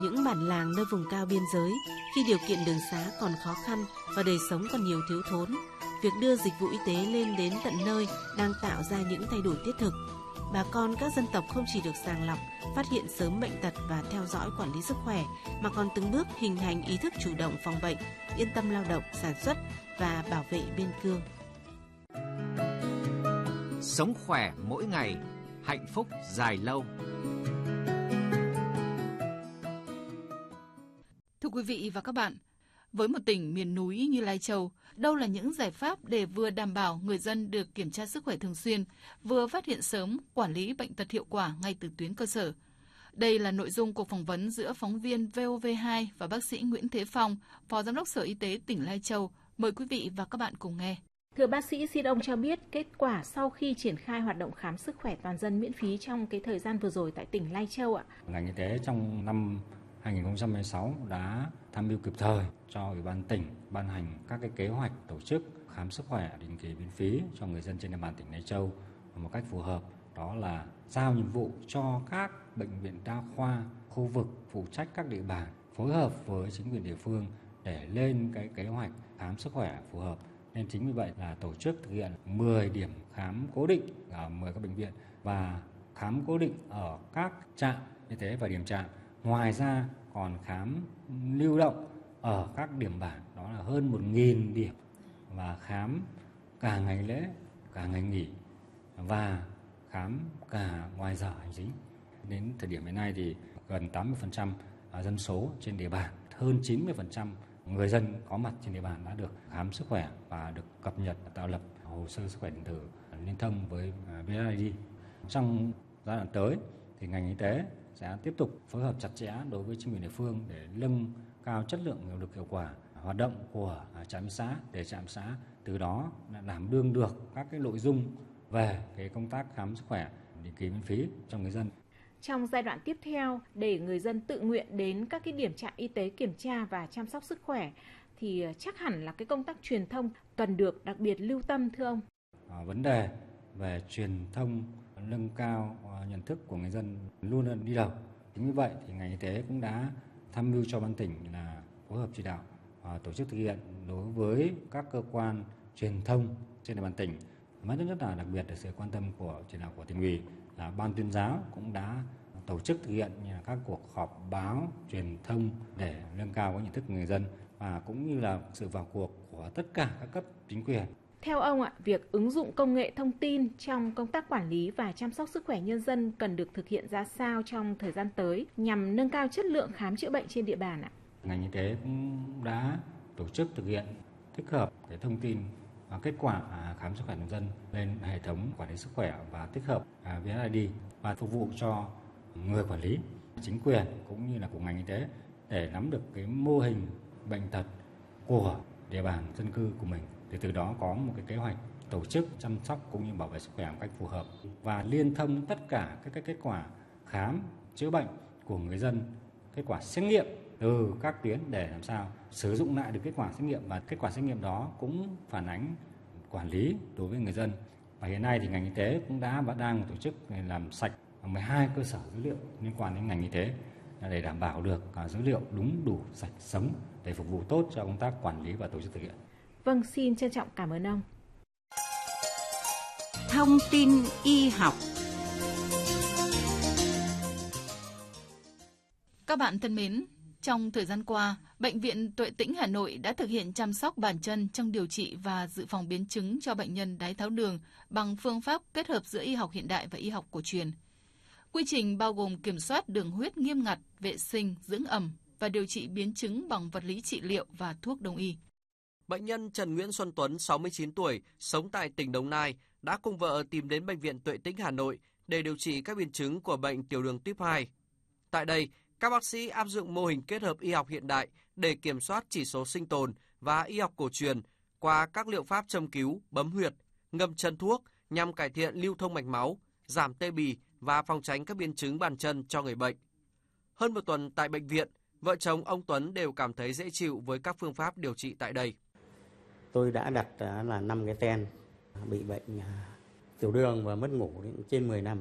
Những bản làng nơi vùng cao biên giới, khi điều kiện đường xá còn khó khăn và đời sống còn nhiều thiếu thốn, việc đưa dịch vụ y tế lên đến tận nơi đang tạo ra những thay đổi thiết thực. Bà con các dân tộc không chỉ được sàng lọc, phát hiện sớm bệnh tật và theo dõi quản lý sức khỏe, mà còn từng bước hình thành ý thức chủ động phòng bệnh, yên tâm lao động, sản xuất và bảo vệ biên cương. Sống khỏe mỗi ngày, hạnh phúc dài lâu. Thưa quý vị và các bạn, với một tỉnh miền núi như Lai Châu, đâu là những giải pháp để vừa đảm bảo người dân được kiểm tra sức khỏe thường xuyên, vừa phát hiện sớm, quản lý bệnh tật hiệu quả ngay từ tuyến cơ sở? Đây là nội dung cuộc phỏng vấn giữa phóng viên VOV2 và bác sĩ Nguyễn Thế Phong, Phó Giám đốc Sở Y tế tỉnh Lai Châu. Mời quý vị và các bạn cùng nghe. Thưa bác sĩ, xin ông cho biết kết quả sau khi triển khai hoạt động khám sức khỏe toàn dân miễn phí trong cái thời gian vừa rồi tại tỉnh Lai Châu ạ. Ngành y tế trong năm 2016 đã tham mưu kịp thời cho Ủy ban tỉnh ban hành các cái kế hoạch tổ chức khám sức khỏe định kỳ miễn phí cho người dân trên địa bàn tỉnh Lai Châu một cách phù hợp. Đó là giao nhiệm vụ cho các bệnh viện đa khoa khu vực phụ trách các địa bàn phối hợp với chính quyền địa phương để lên cái kế hoạch khám sức khỏe phù hợp. Nên chính vì vậy là tổ chức thực hiện 10 điểm khám cố định ở 10 các bệnh viện và khám cố định ở các trạm y tế và điểm trạm. Ngoài ra còn khám lưu động ở các điểm bản, đó là hơn 1.000 điểm, và khám cả ngày lễ, cả ngày nghỉ và khám cả ngoài giờ hành chính. Đến thời điểm hiện nay thì gần 80% dân số trên địa bàn, hơn 90% người dân có mặt trên địa bàn đã được khám sức khỏe và được cập nhật tạo lập hồ sơ sức khỏe điện tử liên thông với VNeid. Trong giai đoạn tới thì ngành y tế sẽ tiếp tục phối hợp chặt chẽ đối với chính quyền địa phương để nâng cao chất lượng hiệu lực hiệu quả hoạt động của trạm xã, để trạm xã từ đó đảm đương được các cái nội dung về cái công tác khám sức khỏe định kỳ miễn phí cho người dân. Trong giai đoạn tiếp theo, để người dân tự nguyện đến các cái điểm trạm y tế kiểm tra và chăm sóc sức khỏe thì chắc hẳn là cái công tác truyền thông cần được đặc biệt lưu tâm, thưa ông. Vấn đề về truyền thông nâng cao nhận thức của người dân luôn luôn đi đầu. Chính vì vậy thì ngành y tế cũng đã tham mưu cho ban tỉnh là phối hợp chỉ đạo tổ chức thực hiện đối với các cơ quan truyền thông trên địa bàn tỉnh. Rất là đặc biệt là sự quan tâm của chỉ đạo của tỉnh ủy, là ban tuyên giáo cũng đã tổ chức thực hiện các cuộc họp báo truyền thông để nâng cao cái nhận thức của người dân và cũng như là sự vào cuộc của tất cả các cấp chính quyền. Theo ông ạ, việc ứng dụng công nghệ thông tin trong công tác quản lý và chăm sóc sức khỏe nhân dân cần được thực hiện ra sao trong thời gian tới nhằm nâng cao chất lượng khám chữa bệnh trên địa bàn ạ? Ngành y tế cũng đã tổ chức thực hiện tích hợp cái thông tin kết quả khám sức khỏe nhân dân lên hệ thống quản lý sức khỏe và tích hợp VNeid và phục vụ cho người quản lý, chính quyền cũng như là của ngành y tế để nắm được cái mô hình bệnh tật của địa bàn dân cư của mình, để từ đó có một cái kế hoạch tổ chức chăm sóc cũng như bảo vệ sức khỏe một cách phù hợp và liên thông tất cả các kết quả khám chữa bệnh của người dân, kết quả xét nghiệm từ các tuyến để làm sao sử dụng lại được kết quả xét nghiệm, và kết quả xét nghiệm đó cũng phản ánh quản lý đối với người dân. Và hiện nay thì ngành y tế cũng đã và đang tổ chức làm sạch 12 cơ sở dữ liệu liên quan đến ngành y tế để đảm bảo được dữ liệu đúng, đủ, sạch, sống để phục vụ tốt cho công tác quản lý và tổ chức thực hiện. Vâng, xin trân trọng cảm ơn ông. Thông tin y học. Các bạn thân mến, trong thời gian qua, Bệnh viện Tuệ Tĩnh Hà Nội đã thực hiện chăm sóc bàn chân trong điều trị và dự phòng biến chứng cho bệnh nhân đái tháo đường bằng phương pháp kết hợp giữa y học hiện đại và y học cổ truyền. Quy trình bao gồm kiểm soát đường huyết nghiêm ngặt, vệ sinh, dưỡng ẩm và điều trị biến chứng bằng vật lý trị liệu và thuốc đông y. Bệnh nhân Trần Nguyễn Xuân Tuấn, 69 tuổi, sống tại tỉnh Đồng Nai, đã cùng vợ tìm đến Bệnh viện Tuệ Tĩnh Hà Nội để điều trị các biến chứng của bệnh tiểu đường type 2. Tại đây, các bác sĩ áp dụng mô hình kết hợp y học hiện đại để kiểm soát chỉ số sinh tồn và y học cổ truyền qua các liệu pháp châm cứu, bấm huyệt, ngâm chân thuốc nhằm cải thiện lưu thông mạch máu, giảm tê bì và phòng tránh các biến chứng bàn chân cho người bệnh. Hơn một tuần tại bệnh viện, vợ chồng ông Tuấn đều cảm thấy dễ chịu với các phương pháp điều trị tại đây. Tôi đã đặt là 5 cái stent, bị bệnh tiểu đường và mất ngủ đến trên 10 năm này.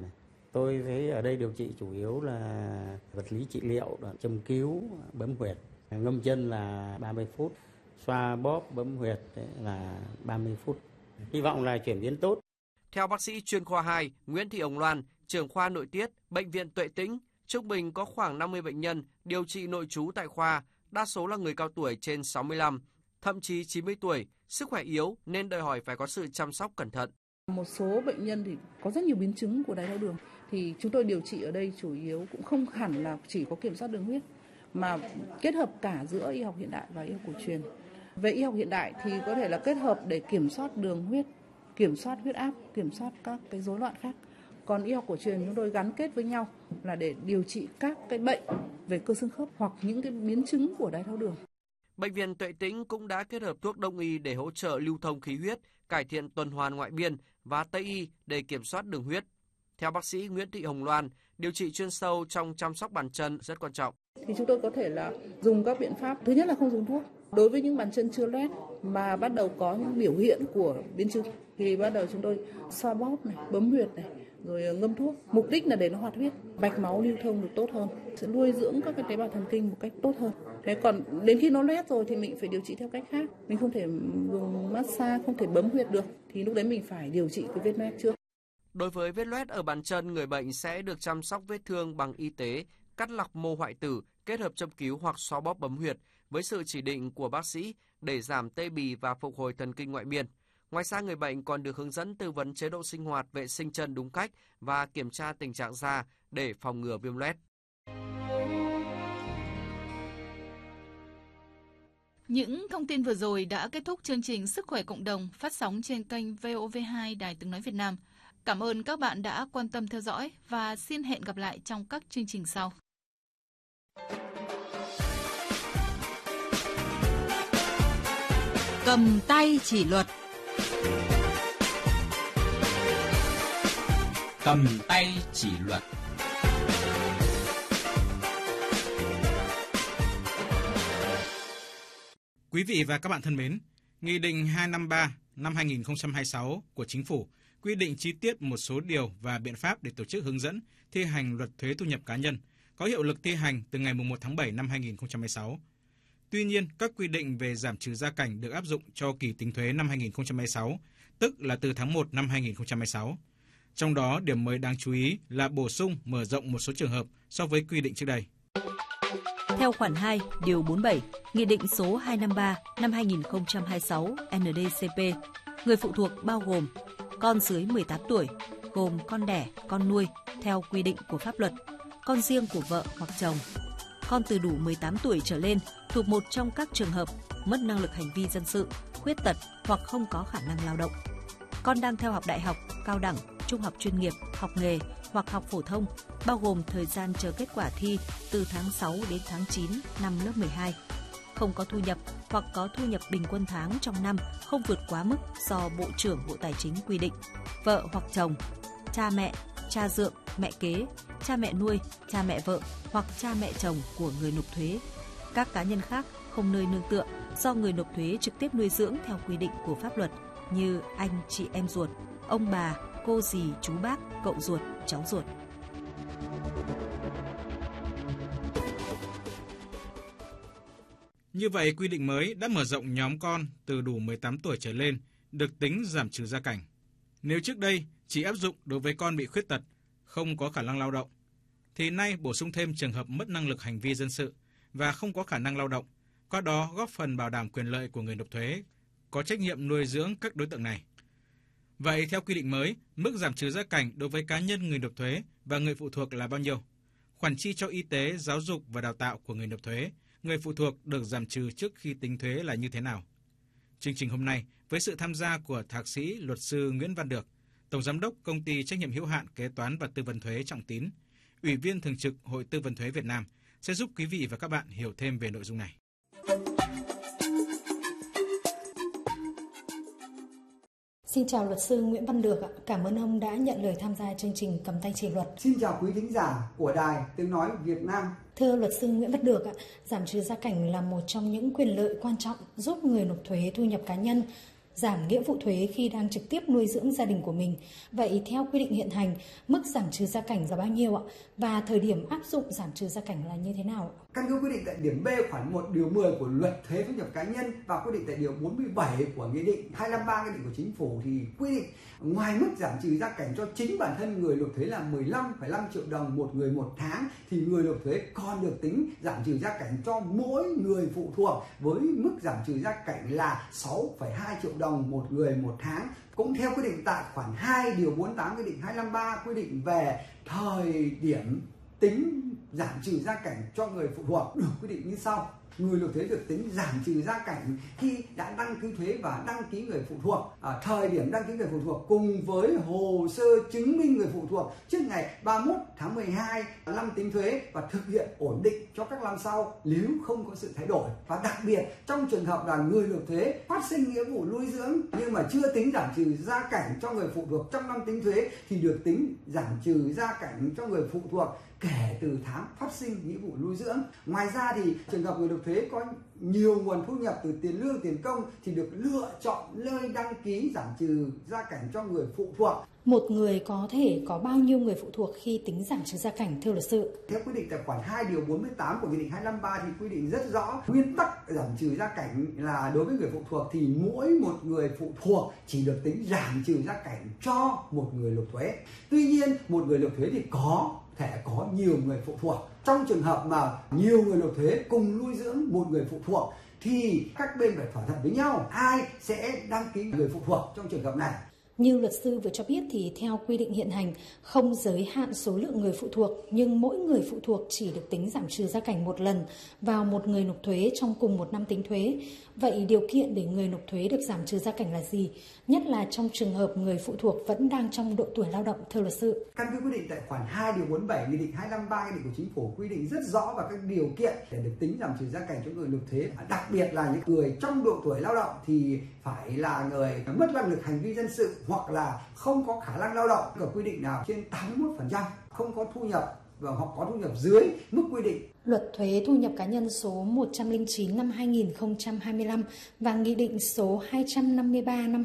Tôi thấy ở đây điều trị chủ yếu là vật lý trị liệu, châm cứu, bấm huyệt, ngâm chân là 30 phút, xoa bóp bấm huyệt là 30 phút. Hy vọng là chuyển biến tốt. Theo bác sĩ chuyên khoa 2 Nguyễn Thị Hồng Loan, trưởng khoa nội tiết, Bệnh viện Tuệ Tĩnh, trung bình có khoảng 50 bệnh nhân điều trị nội trú tại khoa, đa số là người cao tuổi trên 65, thậm chí 90 tuổi, sức khỏe yếu nên đòi hỏi phải có sự chăm sóc cẩn thận. Một số bệnh nhân thì có rất nhiều biến chứng của đái tháo đường, thì chúng tôi điều trị ở đây chủ yếu cũng không hẳn là chỉ có kiểm soát đường huyết, mà kết hợp cả giữa y học hiện đại và y học cổ truyền. Về y học hiện đại thì có thể là kết hợp để kiểm soát đường huyết, kiểm soát huyết áp, kiểm soát các cái rối loạn khác. Còn y học cổ truyền chúng tôi gắn kết với nhau là để điều trị các cái bệnh về cơ xương khớp hoặc những cái biến chứng của đái tháo đường. Bệnh viện Tuệ Tĩnh cũng đã kết hợp thuốc đông y để hỗ trợ lưu thông khí huyết, cải thiện tuần hoàn ngoại biên và tây y để kiểm soát đường huyết. Theo bác sĩ Nguyễn Thị Hồng Loan, điều trị chuyên sâu trong chăm sóc bàn chân rất quan trọng. Thì chúng tôi có thể là dùng các biện pháp, thứ nhất là không dùng thuốc. Đối với những bàn chân chưa loét mà bắt đầu có những biểu hiện của biến chứng thì bắt đầu chúng tôi xoa bóp này, bấm huyệt này, rồi ngâm thuốc. Mục đích là để nó hoạt huyết, mạch máu lưu thông được tốt hơn, sẽ nuôi dưỡng các cái tế bào thần kinh một cách tốt hơn. Thế còn đến khi nó loét rồi thì mình phải điều trị theo cách khác. Mình không thể dùng massage, không thể bấm huyệt được. Thì lúc đấy mình phải điều trị cái vết loét trước. Đối với vết loét ở bàn chân, người bệnh sẽ được chăm sóc vết thương bằng y tế, cắt lọc mô hoại tử, kết hợp châm cứu hoặc xoa bóp bấm huyệt với sự chỉ định của bác sĩ để giảm tê bì và phục hồi thần kinh ngoại biên. Ngoài ra, người bệnh còn được hướng dẫn tư vấn chế độ sinh hoạt, vệ sinh chân đúng cách và kiểm tra tình trạng da để phòng ngừa viêm loét. Những thông tin vừa rồi đã kết thúc chương trình Sức khỏe cộng đồng phát sóng trên kênh VOV2 Đài Tiếng nói Việt Nam. Cảm ơn các bạn đã quan tâm theo dõi và xin hẹn gặp lại trong các chương trình sau. Cầm tay chỉ luật. Cầm tay chỉ luật. Quý vị và các bạn thân mến, Nghị định 253 năm 2026 của Chính phủ quy định chi tiết một số điều và biện pháp để tổ chức hướng dẫn thi hành luật thuế thu nhập cá nhân, có hiệu lực thi hành từ ngày 1 tháng 7 năm 2026. Tuy nhiên, các quy định về giảm trừ gia cảnh được áp dụng cho kỳ tính thuế năm 2026, tức là từ tháng 1 năm 2026. Trong đó, điểm mới đáng chú ý là bổ sung mở rộng một số trường hợp so với quy định trước đây. Theo khoản 2, điều 47, Nghị định số 253 năm 2026 NĐ-CP, người phụ thuộc bao gồm con dưới 18 tuổi, gồm con đẻ, con nuôi theo quy định của pháp luật, con riêng của vợ hoặc chồng, con từ đủ 18 tuổi trở lên thuộc một trong các trường hợp mất năng lực hành vi dân sự, khuyết tật hoặc không có khả năng lao động, con đang theo học đại học, cao đẳng, trung học chuyên nghiệp, học nghề hoặc học phổ thông, bao gồm thời gian chờ kết quả thi từ tháng 6 đến tháng 9 năm lớp 12, không có thu nhập hoặc có thu nhập bình quân tháng trong năm không vượt quá mức do Bộ trưởng Bộ Tài chính quy định, vợ hoặc chồng, cha mẹ, cha dượng, mẹ kế, cha mẹ nuôi, cha mẹ vợ hoặc cha mẹ chồng của người nộp thuế, các cá nhân khác không nơi nương tựa do người nộp thuế trực tiếp nuôi dưỡng theo quy định của pháp luật như anh, chị em ruột, ông bà, cô dì, chú bác, cậu ruột, cháu ruột. Như vậy, quy định mới đã mở rộng nhóm con từ đủ 18 tuổi trở lên được tính giảm trừ gia cảnh. Nếu trước đây chỉ áp dụng đối với con bị khuyết tật, không có khả năng lao động, thì nay bổ sung thêm trường hợp mất năng lực hành vi dân sự và không có khả năng lao động, qua đó góp phần bảo đảm quyền lợi của người nộp thuế, có trách nhiệm nuôi dưỡng các đối tượng này. Vậy theo quy định mới, mức giảm trừ gia cảnh đối với cá nhân người nộp thuế và người phụ thuộc là bao nhiêu? Khoản chi cho y tế, giáo dục và đào tạo của người nộp thuế, người phụ thuộc được giảm trừ trước khi tính thuế là như thế nào? Chương trình hôm nay với sự tham gia của Thạc sĩ Luật sư Nguyễn Văn Được, Tổng Giám đốc Công ty Trách nhiệm hữu hạn Kế toán và Tư vấn thuế Trọng Tín, Ủy viên Thường trực Hội Tư vấn thuế Việt Nam sẽ giúp quý vị và các bạn hiểu thêm về nội dung này. Xin chào luật sư Nguyễn Văn Được ạ. Cảm ơn ông đã nhận lời tham gia chương trình Cầm tay chỉ luật. Xin chào quý thính giả của Đài Tiếng nói Việt Nam. Thưa luật sư Nguyễn Văn Được ạ, giảm trừ gia cảnh là một trong những quyền lợi quan trọng giúp người nộp thuế thu nhập cá nhân giảm nghĩa vụ thuế khi đang trực tiếp nuôi dưỡng gia đình của mình. Vậy theo quy định hiện hành, mức giảm trừ gia cảnh là bao nhiêu ạ? Và thời điểm áp dụng giảm trừ gia cảnh là như thế nào ạ? Căn cứ quy định tại điểm B khoản 1 điều 10 của Luật Thuế thu nhập cá nhân và quy định tại điều 47 của Nghị định 253 Nghị định của Chính phủ thì quy định ngoài mức giảm trừ gia cảnh cho chính bản thân người nộp thuế là 15,5 triệu đồng một người một tháng thì người nộp thuế còn được tính giảm trừ gia cảnh cho mỗi người phụ thuộc với mức giảm trừ gia cảnh là 6,2 triệu đồng một người một tháng. Cũng theo quy định tại khoản 2 điều 48 Nghị định 253 quy định về thời điểm tính giảm trừ gia cảnh cho người phụ thuộc được quy định như sau. Người nộp thuế được tính giảm trừ gia cảnh khi đã đăng ký thuế và đăng ký người phụ thuộc. Thời điểm đăng ký người phụ thuộc cùng với hồ sơ chứng minh người phụ thuộc trước ngày 31 tháng 12 năm tính thuế và thực hiện ổn định cho các năm sau nếu không có sự thay đổi. Và đặc biệt trong trường hợp là người nộp thuế phát sinh nghĩa vụ nuôi dưỡng nhưng mà chưa tính giảm trừ gia cảnh cho người phụ thuộc trong năm tính thuế thì được tính giảm trừ gia cảnh cho người phụ thuộc kể từ tháng phát sinh nghĩa vụ nuôi dưỡng. Ngoài ra thì trường hợp người nộp thuế có nhiều nguồn thu nhập từ tiền lương, tiền công thì được lựa chọn nơi đăng ký giảm trừ gia cảnh cho người phụ thuộc. Một người có thể có bao nhiêu người phụ thuộc khi tính giảm trừ gia cảnh thưa luật sư? Theo quy định tại khoản 2 điều 48 của Nghị định 253 thì quy định rất rõ nguyên tắc giảm trừ gia cảnh là đối với người phụ thuộc thì mỗi một người phụ thuộc chỉ được tính giảm trừ gia cảnh cho một người nộp thuế. Tuy nhiên một người nộp thuế thì có thể có nhiều người phụ thuộc. Trong trường hợp mà nhiều người nộp thuế cùng nuôi dưỡng một người phụ thuộc thì các bên phải thỏa thuận với nhau ai sẽ đăng ký người phụ thuộc trong trường hợp này. Như luật sư vừa cho biết thì theo quy định hiện hành không giới hạn số lượng người phụ thuộc nhưng mỗi người phụ thuộc chỉ được tính giảm trừ gia cảnh một lần vào một người nộp thuế trong cùng một năm tính thuế. Vậy điều kiện để người nộp thuế được giảm trừ gia cảnh là gì? Nhất là trong trường hợp người phụ thuộc vẫn đang trong độ tuổi lao động thưa luật sư. Căn cứ quy định tại khoản 2 điều 47 Nghị định 253 Nghị định của Chính phủ quy định rất rõ và các điều kiện để được tính giảm trừ gia cảnh cho người nộp thuế. Đặc biệt là những người trong độ tuổi lao động thì phải là người mất năng lực hành vi dân sự hoặc là không có khả năng lao động ở quy định nào trên 81%, không có thu nhập và hoặc có thu nhập dưới mức quy định. Luật thuế thu nhập cá nhân số 109 năm 2025 và Nghị định số 253 năm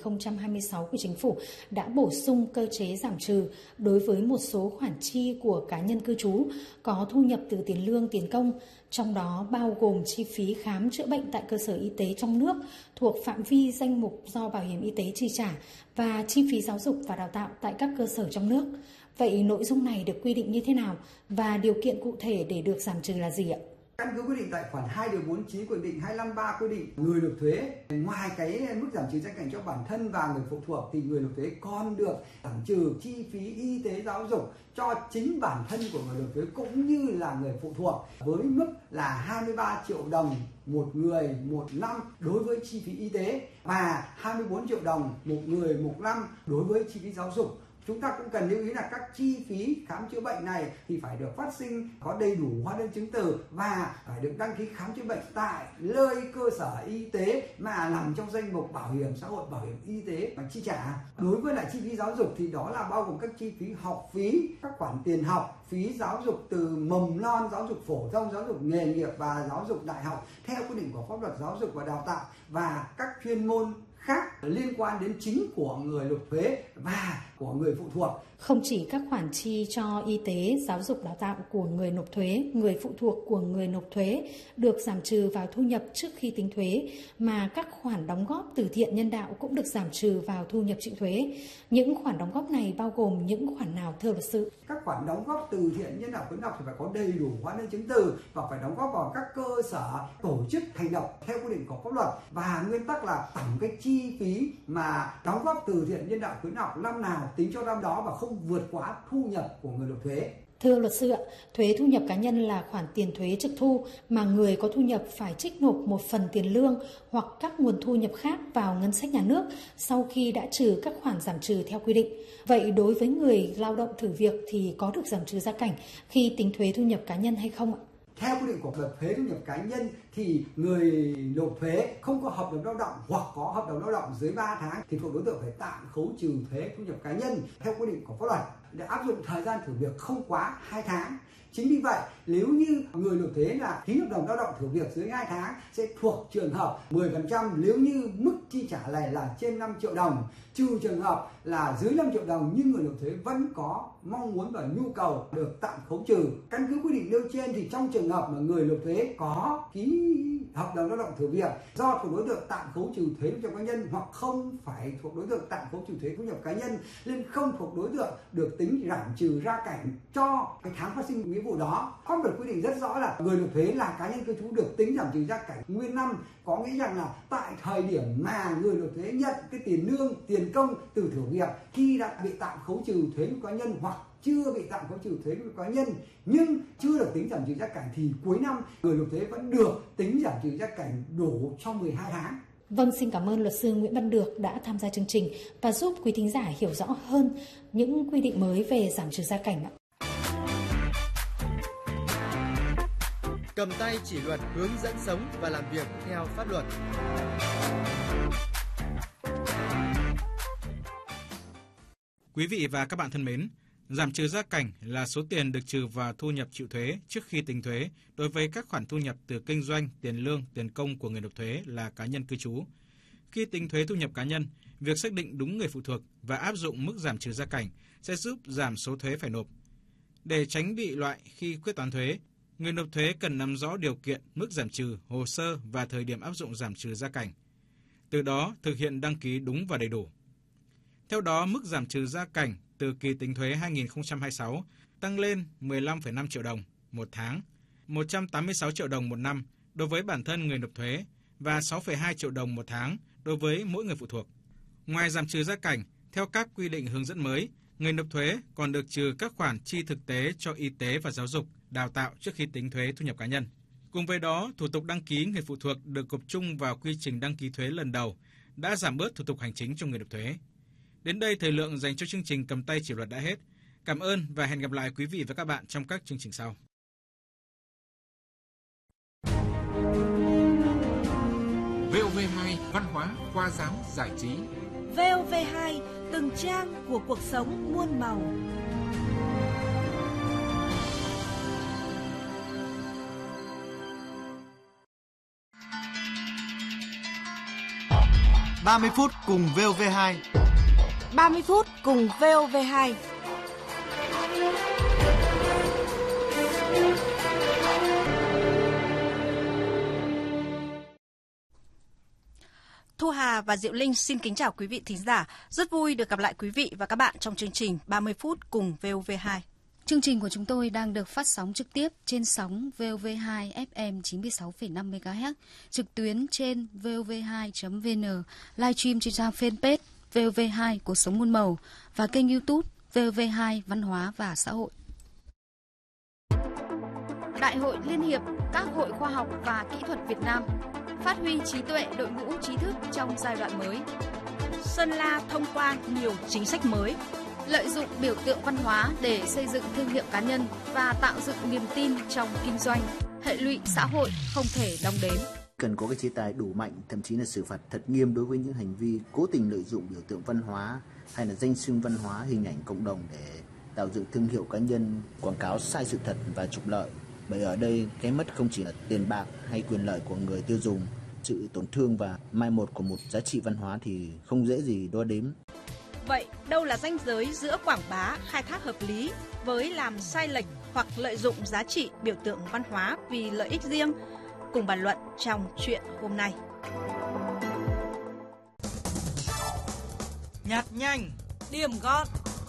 2026 của Chính phủ đã bổ sung cơ chế giảm trừ đối với một số khoản chi của cá nhân cư trú có thu nhập từ tiền lương, tiền công, trong đó bao gồm chi phí khám chữa bệnh tại cơ sở y tế trong nước thuộc phạm vi danh mục do Bảo hiểm y tế chi trả và chi phí giáo dục và đào tạo tại các cơ sở trong nước. Vậy nội dung này được quy định như thế nào và điều kiện cụ thể để được giảm trừ là gì ạ? Căn cứ quy định tại khoản 2 điều 49 của Nghị định 253 quy định người nộp thuế ngoài cái mức giảm trừ gia cảnh cho bản thân và người phụ thuộc thì người nộp thuế còn được giảm trừ chi phí y tế giáo dục cho chính bản thân của người nộp thuế cũng như là người phụ thuộc với mức là 23 triệu đồng một người một năm đối với chi phí y tế và 24 triệu đồng một người một năm đối với chi phí giáo dục. Chúng ta cũng cần lưu ý là các chi phí khám chữa bệnh này thì phải được phát sinh có đầy đủ hóa đơn chứng từ và phải được đăng ký khám chữa bệnh tại nơi cơ sở y tế mà nằm trong danh mục bảo hiểm xã hội, bảo hiểm y tế và chi trả. Đối với lại chi phí giáo dục thì đó là bao gồm các chi phí học phí, các khoản tiền học, phí giáo dục từ mầm non, giáo dục phổ thông, giáo dục nghề nghiệp và giáo dục đại học theo quy định của pháp luật giáo dục và đào tạo và các chuyên môn khác liên quan đến chính của người nộp thuế và của người phụ thuộc. Không chỉ các khoản chi cho y tế, giáo dục đào tạo của người nộp thuế, người phụ thuộc của người nộp thuế được giảm trừ vào thu nhập trước khi tính thuế, mà các khoản đóng góp từ thiện nhân đạo cũng được giảm trừ vào thu nhập chịu thuế. Những khoản đóng góp này bao gồm những khoản nào thưa luật sư? Các khoản đóng góp từ thiện nhân đạo khuyến học thì phải có đầy đủ hóa đơn chứng từ và phải đóng góp vào các cơ sở tổ chức hành động theo quy định của pháp luật và nguyên tắc là tổng cái chi phí mà đóng góp từ thiện nhân đạo khuyến học năm nào tính cho năm đó và không vượt quá thu nhập của người nộp thuế. Thưa luật sư ạ, thuế thu nhập cá nhân là khoản tiền thuế trực thu mà người có thu nhập phải trích nộp một phần tiền lương hoặc các nguồn thu nhập khác vào ngân sách nhà nước sau khi đã trừ các khoản giảm trừ theo quy định. Vậy đối với người lao động thử việc thì có được giảm trừ gia cảnh khi tính thuế thu nhập cá nhân hay không ạ? Theo quy định của luật thuế thu nhập cá nhân thì người nộp thuế không có hợp đồng lao động hoặc có hợp đồng lao động dưới 3 tháng thì thuộc đối tượng phải tạm khấu trừ thuế thu nhập cá nhân theo quy định của pháp luật. để áp dụng thời gian thử việc không quá 2 tháng. Chính vì vậy, nếu như người nộp thuế là ký hợp đồng lao động thử việc dưới 2 tháng sẽ thuộc trường hợp 10% nếu như mức chi trả này là trên 5 triệu đồng, trừ trường hợp là dưới 5 triệu đồng nhưng người nộp thuế vẫn có mong muốn và nhu cầu được tạm khấu trừ. Căn cứ quy định nêu trên thì trong trường hợp mà người nộp thuế có ký hợp đồng lao động thử việc do thuộc đối tượng tạm khấu trừ thuế thu nhập cá nhân hoặc không phải thuộc đối tượng tạm khấu trừ thuế thu nhập cá nhân nên không thuộc đối tượng được tính giảm trừ gia cảnh cho cái tháng phát sinh nghĩa vụ đó. Pháp luật quy định rất rõ là người nộp thuế là cá nhân cư trú được tính giảm trừ gia cảnh nguyên năm, có nghĩa rằng là tại thời điểm mà người nộp thuế nhận cái tiền lương, tiền công từ thử việc khi đã bị tạm khấu trừ thuế thu nhập cá nhân hoặc chưa bị tạm khấu trừ thuế thu nhập cá nhân nhưng chưa được tính giảm trừ gia cảnh thì cuối năm người nộp thuế vẫn được tính giảm trừ gia cảnh đủ cho 12 tháng. Vâng, xin cảm ơn luật sư Nguyễn Văn Được đã tham gia chương trình và giúp quý thính giả hiểu rõ hơn những quy định mới về giảm trừ gia cảnh ạ. Cầm tay chỉ luật, hướng dẫn sống và làm việc theo pháp luật. Quý vị và các bạn thân mến, giảm trừ gia cảnh là số tiền được trừ vào thu nhập chịu thuế trước khi tính thuế đối với các khoản thu nhập từ kinh doanh, tiền lương, tiền công của người nộp thuế là cá nhân cư trú. Khi tính thuế thu nhập cá nhân, việc xác định đúng người phụ thuộc và áp dụng mức giảm trừ gia cảnh sẽ giúp giảm số thuế phải nộp. Để tránh bị loại khi quyết toán thuế, người nộp thuế cần nắm rõ điều kiện, mức giảm trừ, hồ sơ và thời điểm áp dụng giảm trừ gia cảnh. Từ đó, thực hiện đăng ký đúng và đầy đủ. Theo đó, mức giảm trừ gia cảnh từ kỳ tính thuế 2026 tăng lên 15,5 triệu đồng một tháng, 186 triệu đồng một năm đối với bản thân người nộp thuế và 6,2 triệu đồng một tháng đối với mỗi người phụ thuộc. Ngoài giảm trừ gia cảnh, theo các quy định hướng dẫn mới, người nộp thuế còn được trừ các khoản chi thực tế cho y tế và giáo dục, đào tạo trước khi tính thuế thu nhập cá nhân. Cùng với đó, thủ tục đăng ký người phụ thuộc được gộp chung vào quy trình đăng ký thuế lần đầu, đã giảm bớt thủ tục hành chính cho người nộp thuế. Đến đây, thời lượng dành cho chương trình Cầm tay chỉ luật đã hết. Cảm ơn và hẹn gặp lại quý vị và các bạn trong các chương trình sau. VOV2 văn hóa, khoa giáo, giải trí. VOV2 từng trang của cuộc sống muôn màu. Ba mươi phút cùng VOV2. 30 phút cùng VOV2. Thu Hà và Diệu Linh xin kính chào quý vị thính giả. Rất vui được gặp lại quý vị và các bạn trong chương trình 30 phút cùng VOV2. Chương trình của chúng tôi đang được phát sóng trực tiếp trên sóng VOV2 FM 96,5 MHz, trực tuyến trên vov2.vn, livestream trên trang fanpage VOV2 Cuộc sống muôn màu và kênh YouTube VOV2 Văn hóa và xã hội. Đại hội Liên hiệp các hội khoa học và kỹ thuật Việt Nam phát huy trí tuệ đội ngũ trí thức trong giai đoạn mới. Sơn La thông qua nhiều chính sách mới. Lợi dụng biểu tượng văn hóa để xây dựng thương hiệu cá nhân và tạo dựng niềm tin trong kinh doanh. Hệ lụy xã hội không thể đong đếm. Cần có cái chế tài đủ mạnh, thậm chí là xử phạt thật nghiêm đối với những hành vi cố tình lợi dụng biểu tượng văn hóa hay là danh xưng văn hóa, hình ảnh cộng đồng để tạo dựng thương hiệu cá nhân, quảng cáo sai sự thật và trục lợi. Bởi ở đây cái mất không chỉ là tiền bạc hay quyền lợi của người tiêu dùng, sự tổn thương và mai một của một giá trị văn hóa thì không dễ gì đo đếm. Vậy đâu là ranh giới giữa quảng bá, khai thác hợp lý với làm sai lệch hoặc lợi dụng giá trị biểu tượng văn hóa vì lợi ích riêng? Cùng bàn luận trong chuyện hôm nay. Nhặt nhanh, điểm gọn.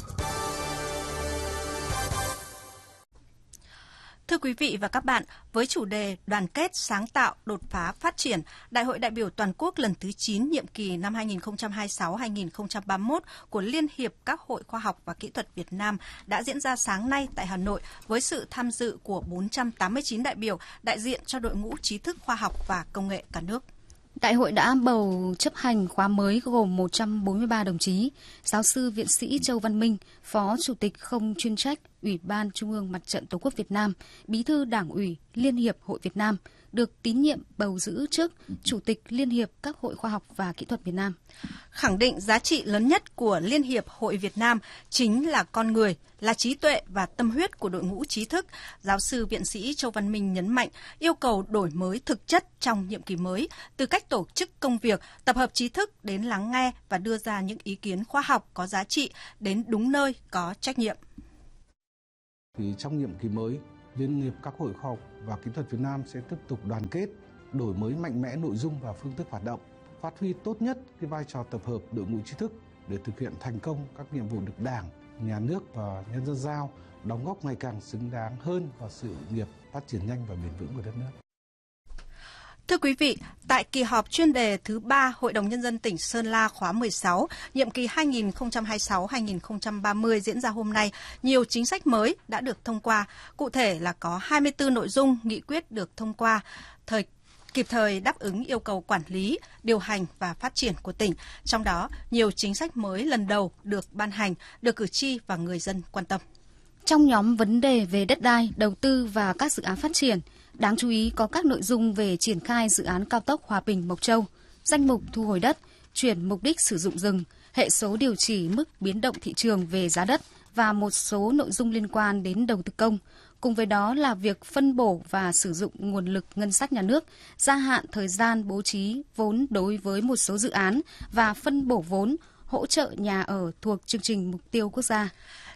Thưa quý vị và các bạn, với chủ đề Đoàn kết, sáng tạo, đột phá, phát triển, Đại hội đại biểu toàn quốc lần thứ 9 nhiệm kỳ năm 2026-2031 của Liên hiệp các hội khoa học và kỹ thuật Việt Nam đã diễn ra sáng nay tại Hà Nội với sự tham dự của 489 đại biểu đại diện cho đội ngũ trí thức khoa học và công nghệ cả nước. Đại hội đã bầu chấp hành khóa mới gồm 143 đồng chí, giáo sư viện sĩ Châu Văn Minh, Phó Chủ tịch không chuyên trách Ủy ban Trung ương Mặt trận Tổ quốc Việt Nam, Bí thư Đảng ủy Liên hiệp Hội Việt Nam, được tín nhiệm bầu giữ chức Chủ tịch Liên hiệp các Hội Khoa học và Kỹ thuật Việt Nam. Khẳng định giá trị lớn nhất của Liên hiệp Hội Việt Nam chính là con người, là trí tuệ và tâm huyết của đội ngũ trí thức, giáo sư viện sĩ Châu Văn Minh nhấn mạnh yêu cầu đổi mới thực chất trong nhiệm kỳ mới, từ cách tổ chức công việc, tập hợp trí thức đến lắng nghe và đưa ra những ý kiến khoa học có giá trị đến đúng nơi có trách nhiệm. Thì trong nhiệm kỳ mới, Liên hiệp các Hội Khoa học và Kỹ thuật Việt Nam sẽ tiếp tục đoàn kết, đổi mới mạnh mẽ nội dung và phương thức hoạt động, phát huy tốt nhất cái vai trò tập hợp đội ngũ trí thức để thực hiện thành công các nhiệm vụ được Đảng, Nhà nước và nhân dân giao, đóng góp ngày càng xứng đáng hơn vào sự nghiệp phát triển nhanh và bền vững của đất nước. Thưa quý vị, tại kỳ họp chuyên đề thứ 3 Hội đồng Nhân dân tỉnh Sơn La khóa 16, nhiệm kỳ 2026-2030 diễn ra hôm nay, nhiều chính sách mới đã được thông qua. Cụ thể là có 24 nội dung nghị quyết được thông qua, kịp thời đáp ứng yêu cầu quản lý, điều hành và phát triển của tỉnh. Trong đó, nhiều chính sách mới lần đầu được ban hành, được cử tri và người dân quan tâm. Trong nhóm vấn đề về đất đai, đầu tư và các dự án phát triển, đáng chú ý có các nội dung về triển khai dự án cao tốc Hòa Bình - Mộc Châu, danh mục thu hồi đất, chuyển mục đích sử dụng rừng, hệ số điều chỉ mức biến động thị trường về giá đất và một số nội dung liên quan đến đầu tư công. Cùng với đó là việc phân bổ và sử dụng nguồn lực ngân sách nhà nước, gia hạn thời gian bố trí vốn đối với một số dự án và phân bổ vốn hỗ trợ nhà ở thuộc chương trình mục tiêu quốc gia.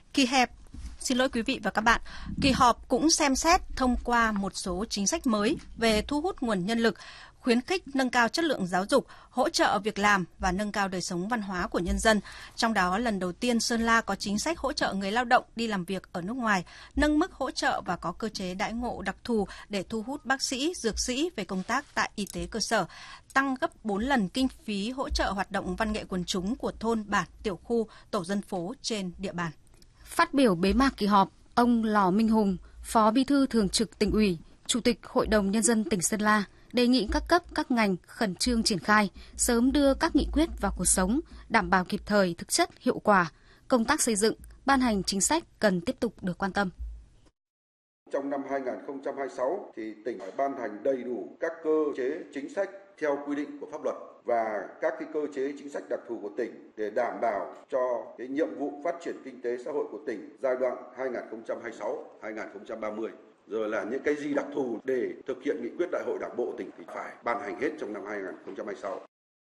Xin lỗi quý vị và các bạn, kỳ họp cũng xem xét thông qua một số chính sách mới về thu hút nguồn nhân lực, khuyến khích nâng cao chất lượng giáo dục, hỗ trợ việc làm và nâng cao đời sống văn hóa của nhân dân. Trong đó, lần đầu tiên Sơn La có chính sách hỗ trợ người lao động đi làm việc ở nước ngoài, nâng mức hỗ trợ và có cơ chế đãi ngộ đặc thù để thu hút bác sĩ, dược sĩ về công tác tại y tế cơ sở, tăng gấp 4 lần kinh phí hỗ trợ hoạt động văn nghệ quần chúng của thôn, bản, tiểu khu, tổ dân phố trên địa bàn. Phát biểu bế mạc kỳ họp, ông Lò Minh Hùng, Phó Bí thư Thường trực Tỉnh ủy, Chủ tịch Hội đồng Nhân dân tỉnh Sơn La đề nghị các cấp, các ngành khẩn trương triển khai, sớm đưa các nghị quyết vào cuộc sống, đảm bảo kịp thời, thực chất, hiệu quả. Công tác xây dựng, ban hành chính sách cần tiếp tục được quan tâm. Trong năm 2026 thì tỉnh phải ban hành đầy đủ các cơ chế chính sách theo quy định của pháp luật và các cái cơ chế chính sách đặc thù của tỉnh để đảm bảo cho cái nhiệm vụ phát triển kinh tế xã hội của tỉnh giai đoạn 2026-2030. Rồi là những cái gì đặc thù để thực hiện nghị quyết đại hội đảng bộ tỉnh thì phải ban hành hết trong năm 2026.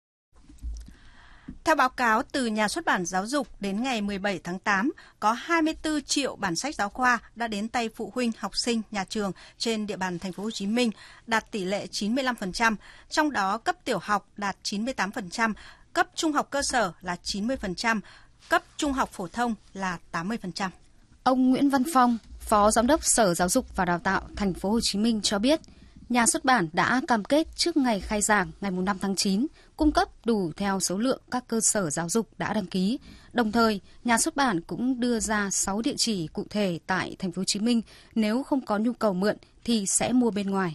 Theo báo cáo từ Nhà xuất bản Giáo dục, đến ngày 17 tháng 8, có 24 triệu bản sách giáo khoa đã đến tay phụ huynh, học sinh, nhà trường trên địa bàn thành phố Hồ Chí Minh, đạt tỷ lệ 95%, trong đó cấp tiểu học đạt 98%, cấp trung học cơ sở là 90%, cấp trung học phổ thông là 80%. Ông Nguyễn Văn Phong, Phó Giám đốc Sở Giáo dục và Đào tạo thành phố Hồ Chí Minh cho biết, Nhà xuất bản đã cam kết trước ngày khai giảng ngày 5 tháng 9 cung cấp đủ theo số lượng các cơ sở giáo dục đã đăng ký. Đồng thời, Nhà xuất bản cũng đưa ra 6 địa chỉ cụ thể tại thành phố Hồ Chí Minh, nếu không có nhu cầu mượn thì sẽ mua bên ngoài.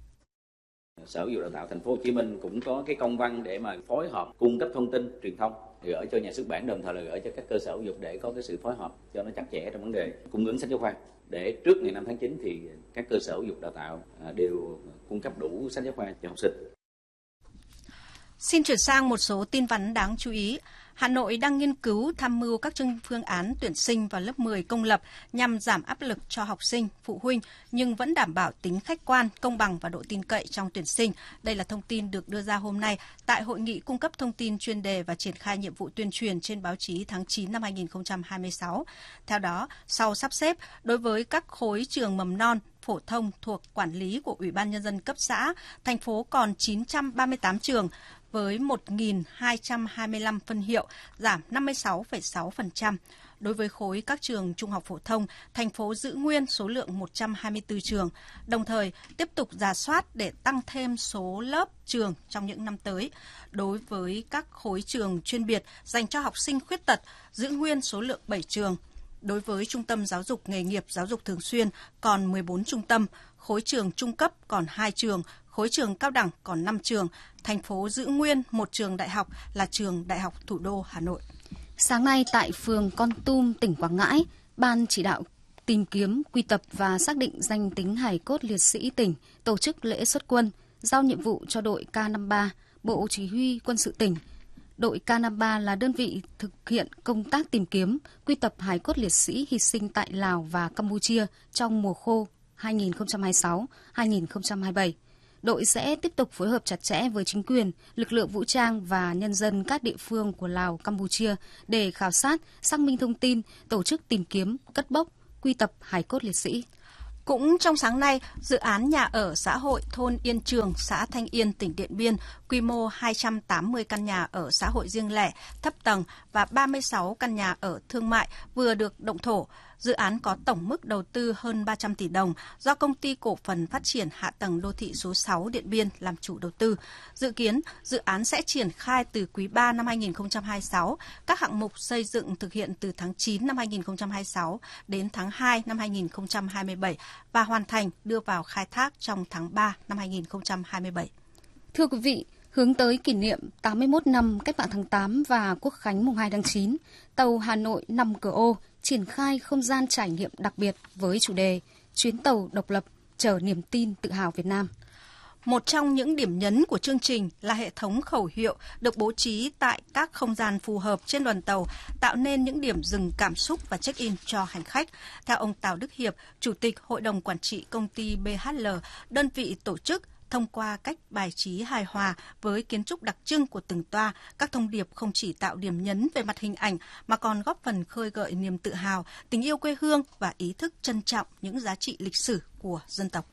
Sở Giáo dục Đào tạo thành phố Hồ Chí Minh cũng có cái công văn để mà phối hợp cung cấp thông tin truyền thông, gửi cho Nhà xuất bản, đồng thời là gửi cho các cơ sở giáo dục để có cái sự phối hợp cho nó chặt chẽ trong vấn đề cung ứng sách giáo khoa. Để trước ngày 5 tháng 9 thì các cơ sở giáo dục đào tạo đều cung cấp đủ sách giáo khoa cho học sinh. Xin chuyển sang một số tin vắn đáng chú ý. Hà Nội đang nghiên cứu tham mưu các phương án tuyển sinh vào lớp 10 công lập nhằm giảm áp lực cho học sinh, phụ huynh nhưng vẫn đảm bảo tính khách quan, công bằng và độ tin cậy trong tuyển sinh. Đây là thông tin được đưa ra hôm nay tại hội nghị cung cấp thông tin chuyên đề và triển khai nhiệm vụ tuyên truyền trên báo chí tháng 9 năm 2026. Theo đó, sau sắp xếp, đối với các khối trường mầm non, phổ thông thuộc quản lý của Ủy ban Nhân dân cấp xã, thành phố còn 938 trường, với 1.225 phân hiệu, giảm 56,6%. Đối với khối các trường trung học phổ thông, thành phố giữ nguyên số lượng 124 trường, đồng thời tiếp tục rà soát để tăng thêm số lớp trường trong những năm tới. Đối với các khối trường chuyên biệt dành cho học sinh khuyết tật, giữ nguyên số lượng 7 trường. Đối với trung tâm giáo dục nghề nghiệp, giáo dục thường xuyên còn 14 trung tâm, khối trường trung cấp còn 2 trường, khối trường cao đẳng còn 5 trường, thành phố giữ nguyên một trường đại học là trường Đại học Thủ đô Hà Nội. Sáng nay tại phường Kon Tum, tỉnh Quảng Ngãi, Ban chỉ đạo tìm kiếm, quy tập và xác định danh tính hài cốt liệt sĩ tỉnh, tổ chức lễ xuất quân, giao nhiệm vụ cho đội K53, Bộ Chỉ huy Quân sự tỉnh. Đội K53 là đơn vị thực hiện công tác tìm kiếm, quy tập hài cốt liệt sĩ hy sinh tại Lào và Campuchia trong mùa khô 2026-2027. Đội sẽ tiếp tục phối hợp chặt chẽ với chính quyền, lực lượng vũ trang và nhân dân các địa phương của Lào, Campuchia để khảo sát, xác minh thông tin, tổ chức tìm kiếm, cất bốc, quy tập hài cốt liệt sĩ. Cũng trong sáng nay, dự án nhà ở xã hội thôn Yên Trường, xã Thanh Yên, tỉnh Điện Biên, quy mô 280 căn nhà ở xã hội riêng lẻ, thấp tầng và 36 căn nhà ở thương mại vừa được động thổ. Dự án có tổng mức đầu tư hơn 300 tỷ đồng do Công ty Cổ phần Phát triển Hạ tầng Đô thị số 6 Điện Biên làm chủ đầu tư. Dự kiến, dự án sẽ triển khai từ quý 3 năm 2026, các hạng mục xây dựng thực hiện từ tháng 9 năm 2026 đến tháng 2 năm 2027 và hoàn thành đưa vào khai thác trong tháng 3 năm 2027. Thưa quý vị, hướng tới kỷ niệm 81 năm Cách mạng tháng 8 và Quốc khánh mùng 2 tháng 9, tàu Hà Nội 5 cửa ô triển khai không gian trải nghiệm đặc biệt với chủ đề Chuyến tàu độc lập chở niềm tin tự hào Việt Nam. Một trong những điểm nhấn của chương trình là hệ thống khẩu hiệu được bố trí tại các không gian phù hợp trên đoàn tàu, tạo nên những điểm dừng cảm xúc và check-in cho hành khách. Theo ông Tào Đức Hiệp, Chủ tịch Hội đồng Quản trị Công ty BHL, đơn vị tổ chức, thông qua cách bài trí hài hòa với kiến trúc đặc trưng của từng toa, các thông điệp không chỉ tạo điểm nhấn về mặt hình ảnh mà còn góp phần khơi gợi niềm tự hào, tình yêu quê hương và ý thức trân trọng những giá trị lịch sử của dân tộc.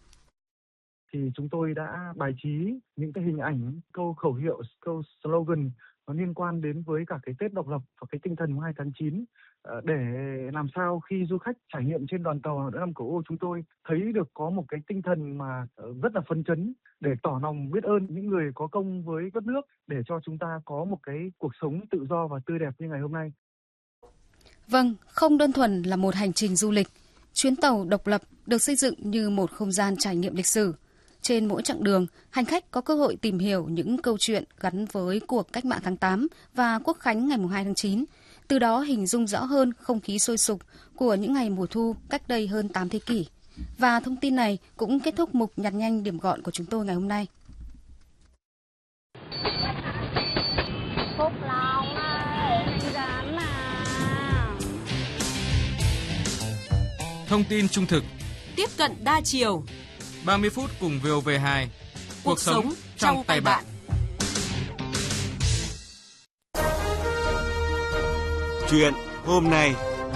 Thì chúng tôi đã bài trí những cái hình ảnh, câu khẩu hiệu, câu slogan nó liên quan đến với cả cái Tết độc lập và cái tinh thần mùng 2 tháng 9 để làm sao khi du khách trải nghiệm trên đoàn tàu Năm cửa ô chúng tôi thấy được có một cái tinh thần mà rất là phấn chấn để tỏ lòng biết ơn những người có công với đất nước để cho chúng ta có một cái cuộc sống tự do và tươi đẹp như ngày hôm nay. Vâng, không đơn thuần là một hành trình du lịch, chuyến tàu độc lập được xây dựng như một không gian trải nghiệm lịch sử. Trên mỗi chặng đường, hành khách có cơ hội tìm hiểu những câu chuyện gắn với cuộc Cách mạng tháng 8 và Quốc khánh ngày 2 tháng 9, từ đó hình dung rõ hơn không khí sôi sục của những ngày mùa thu cách đây hơn 8 thế kỷ. Và thông tin này cũng kết thúc mục nhặt nhanh điểm gọn của chúng tôi ngày hôm nay. Phúc Long ơi, rán mà. Thông tin trung thực, tiếp cận đa chiều. 30 phút cùng VOV2. Cuộc sống trong tay bạn. Chuyện hôm nay.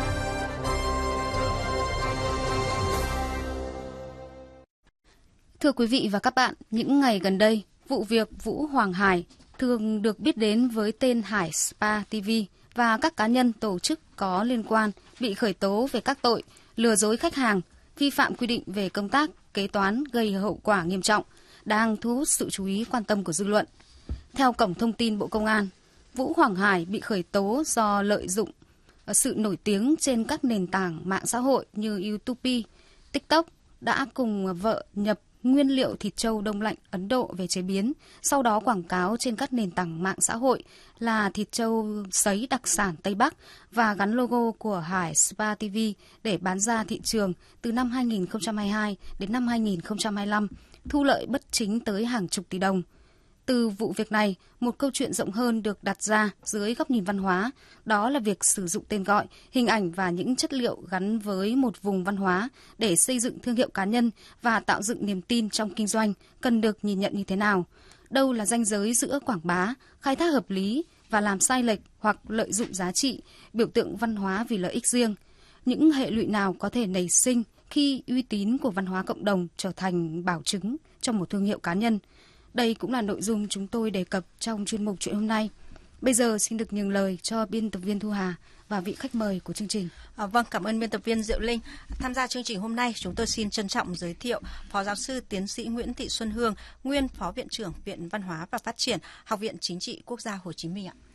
Thưa quý vị và các bạn, những ngày gần đây, vụ việc Vũ Hoàng Hải, thường được biết đến với tên Hải Spa TV, và các cá nhân tổ chức có liên quan bị khởi tố về các tội lừa dối khách hàng, vi phạm quy định về công tác kế toán gây hậu quả nghiêm trọng, đang thu hút sự chú ý quan tâm của dư luận. Theo Cổng Thông tin Bộ Công an, Vũ Hoàng Hải bị khởi tố do lợi dụng sự nổi tiếng trên các nền tảng mạng xã hội như YouTube, TikTok, đã cùng vợ nhập nguyên liệu thịt trâu đông lạnh Ấn Độ về chế biến, sau đó quảng cáo trên các nền tảng mạng xã hội là thịt trâu sấy đặc sản Tây Bắc và gắn logo của Hải Spa TV để bán ra thị trường từ năm 2022 đến năm 2025, thu lợi bất chính tới hàng chục tỷ đồng. Từ vụ việc này, một câu chuyện rộng hơn được đặt ra dưới góc nhìn văn hóa, đó là việc sử dụng tên gọi, hình ảnh và những chất liệu gắn với một vùng văn hóa để xây dựng thương hiệu cá nhân và tạo dựng niềm tin trong kinh doanh cần được nhìn nhận như thế nào. Đâu là ranh giới giữa quảng bá, khai thác hợp lý và làm sai lệch hoặc lợi dụng giá trị, biểu tượng văn hóa vì lợi ích riêng. Những hệ lụy nào có thể nảy sinh khi uy tín của văn hóa cộng đồng trở thành bảo chứng trong một thương hiệu cá nhân. Đây cũng là nội dung chúng tôi đề cập trong chuyên mục Chuyện hôm nay. Bây giờ xin được nhường lời cho biên tập viên Thu Hà và vị khách mời của chương trình. Vâng, cảm ơn biên tập viên Diệu Linh. Tham gia chương trình hôm nay, chúng tôi xin trân trọng giới thiệu Phó Giáo sư Tiến sĩ Nguyễn Thị Xuân Hương, nguyên Phó Viện trưởng Viện Văn hóa và Phát triển, Học viện Chính trị Quốc gia Hồ Chí Minh ạ.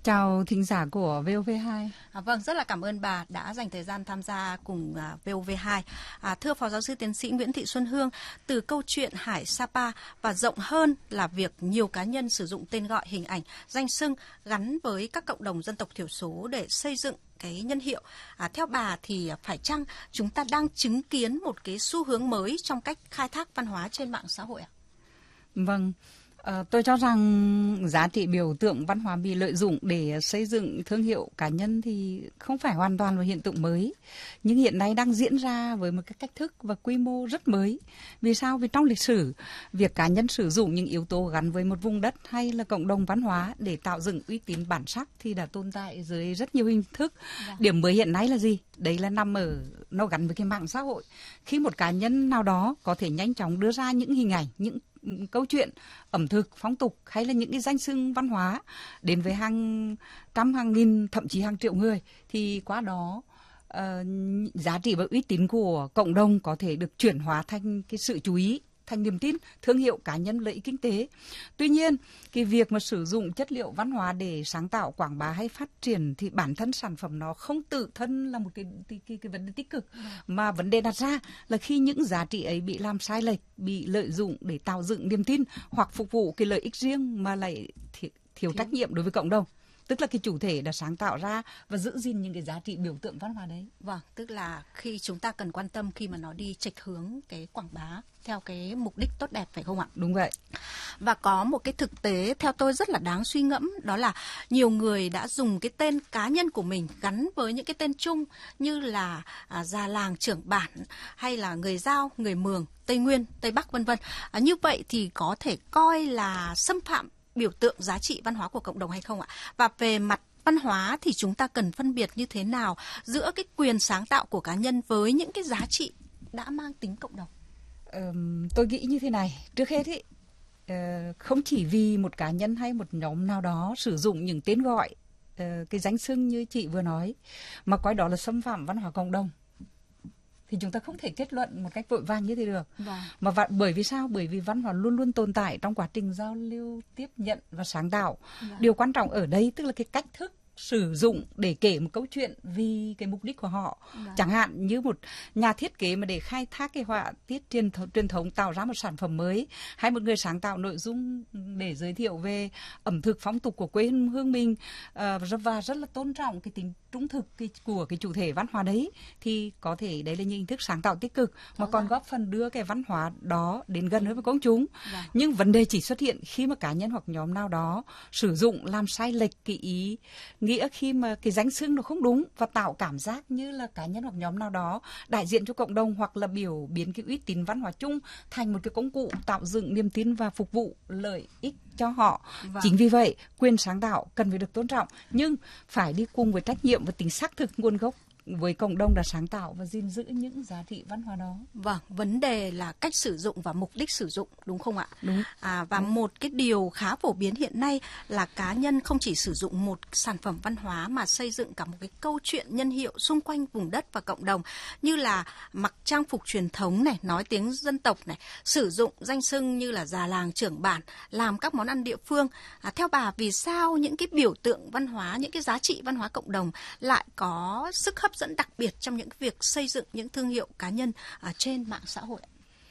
Chào thính giả của VOV2. Vâng, rất là cảm ơn bà đã dành thời gian tham gia cùng VOV2. Thưa Phó Giáo sư Tiến sĩ Nguyễn Thị Xuân Hương, từ câu chuyện Hải Sapa và rộng hơn là việc nhiều cá nhân sử dụng tên gọi, hình ảnh, danh xưng gắn với các cộng đồng dân tộc thiểu số để xây dựng cái nhân hiệu. Theo bà thì phải chăng chúng ta đang chứng kiến một cái xu hướng mới trong cách khai thác văn hóa trên mạng xã hội ạ? Vâng. Tôi cho rằng giá trị biểu tượng văn hóa bị lợi dụng để xây dựng thương hiệu cá nhân thì không phải hoàn toàn là hiện tượng mới, nhưng hiện nay đang diễn ra với một cái cách thức và quy mô rất mới. Vì sao? Vì trong lịch sử, việc cá nhân sử dụng những yếu tố gắn với một vùng đất hay là cộng đồng văn hóa để tạo dựng uy tín bản sắc thì đã tồn tại dưới rất nhiều hình thức. Điểm mới hiện nay là gì? Đấy là nó gắn với cái mạng xã hội. Khi một cá nhân nào đó có thể nhanh chóng đưa ra những hình ảnh, những câu chuyện ẩm thực, phong tục hay là những cái danh xưng văn hóa đến với hàng trăm, hàng nghìn, thậm chí hàng triệu người, thì qua đó giá trị và uy tín của cộng đồng có thể được chuyển hóa thành cái sự chú ý, thành niềm tin, thương hiệu cá nhân, lợi ích kinh tế. Tuy nhiên, cái việc mà sử dụng chất liệu văn hóa để sáng tạo, quảng bá hay phát triển thì bản thân sản phẩm nó không tự thân là một cái vấn đề tích cực, mà vấn đề đặt ra là khi những giá trị ấy bị làm sai lệch, bị lợi dụng để tạo dựng niềm tin hoặc phục vụ cái lợi ích riêng mà lại thiếu trách nhiệm đối với cộng đồng. Tức là cái chủ thể đã sáng tạo ra và giữ gìn những cái giá trị biểu tượng văn hóa đấy. Vâng, tức là khi chúng ta cần quan tâm khi mà nó đi chệch hướng cái quảng bá theo cái mục đích tốt đẹp, phải không ạ? Đúng vậy. Và có một cái thực tế theo tôi rất là đáng suy ngẫm, đó là nhiều người đã dùng cái tên cá nhân của mình gắn với những cái tên chung như là già làng, trưởng bản hay là người Dao, người Mường, Tây Nguyên, Tây Bắc vân vân. Như vậy thì có thể coi là xâm phạm biểu tượng giá trị văn hóa của cộng đồng hay không ạ? Và về mặt văn hóa thì chúng ta cần phân biệt như thế nào giữa cái quyền sáng tạo của cá nhân với những cái giá trị đã mang tính cộng đồng? Tôi nghĩ như thế này. Trước hết ý, không chỉ vì một cá nhân hay một nhóm nào đó sử dụng những tên gọi, cái danh xưng như chị vừa nói, mà coi đó là xâm phạm văn hóa cộng đồng, thì chúng ta không thể kết luận một cách vội vàng như thế được. Mà bởi vì sao? Bởi vì văn hóa luôn luôn tồn tại trong quá trình giao lưu, tiếp nhận và sáng tạo. Điều quan trọng ở đây tức là cái cách thức sử dụng để kể một câu chuyện vì cái mục đích của họ. Chẳng hạn như một nhà thiết kế mà để khai thác cái họa tiết truyền thống tạo ra một sản phẩm mới, hay một người sáng tạo nội dung để giới thiệu về ẩm thực phong tục của quê hương mình, và rất là tôn trọng cái tính trung thực của cái chủ thể văn hóa đấy, thì có thể đấy là những hình thức sáng tạo tích cực mà còn góp phần đưa cái văn hóa đó đến gần hơn với công chúng. Nhưng vấn đề chỉ xuất hiện khi mà cá nhân hoặc nhóm nào đó sử dụng làm sai lệch cái ý nghĩa, khi mà cái danh xưng nó không đúng và tạo cảm giác như là cá nhân hoặc nhóm nào đó đại diện cho cộng đồng, hoặc là biểu biến cái uy tín văn hóa chung thành một cái công cụ tạo dựng niềm tin và phục vụ lợi ích cho họ. Chính vì vậy, quyền sáng tạo cần phải được tôn trọng, nhưng phải đi cùng với trách nhiệm và tính xác thực nguồn gốc với cộng đồng đã sáng tạo và gìn giữ những giá trị văn hóa đó. Vâng, vấn đề là cách sử dụng và mục đích sử dụng, đúng không ạ? Đúng. Và một cái điều khá phổ biến hiện nay là cá nhân không chỉ sử dụng một sản phẩm văn hóa mà xây dựng cả một cái câu chuyện nhân hiệu xung quanh vùng đất và cộng đồng, như là mặc trang phục truyền thống này, nói tiếng dân tộc này, sử dụng danh xưng như là già làng, trưởng bản, làm các món ăn địa phương. Theo bà, vì sao những cái biểu tượng văn hóa, những cái giá trị văn hóa cộng đồng lại có sức hấp dẫn đặc biệt trong những việc xây dựng những thương hiệu cá nhân trên mạng xã hội?